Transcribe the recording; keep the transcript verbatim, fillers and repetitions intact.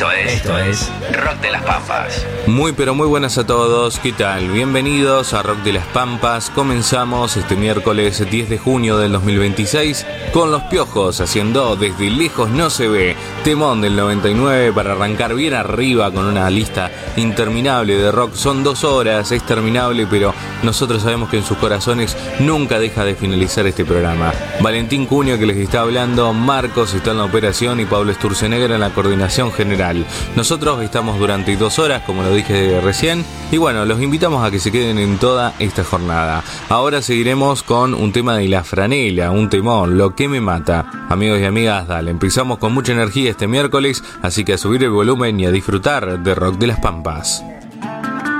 Esto es, esto es Rock de las Pampas. Muy pero muy buenas a todos, ¿qué tal? Bienvenidos a Rock de las Pampas. Comenzamos este miércoles diez de junio del dos mil veintiséis con Los Piojos haciendo Desde Lejos No Se Ve, temón del noventa y nueve para arrancar bien arriba con una lista interminable de rock. Son dos horas, es terminable, pero nosotros sabemos que en sus corazones nunca deja de finalizar este programa. Valentín Cunio que les está hablando, Marcos está en la operación y Pablo Sturzenegger en la coordinación general. Nosotros estamos durante dos horas, como lo dije recién, y bueno, los invitamos a que se queden en toda esta jornada. Ahora seguiremos con un tema de La Franela, un temón, Lo que me mata. Amigos y amigas, dale, empezamos con mucha energía este miércoles, así que a subir el volumen y a disfrutar de Rock de las Pampas.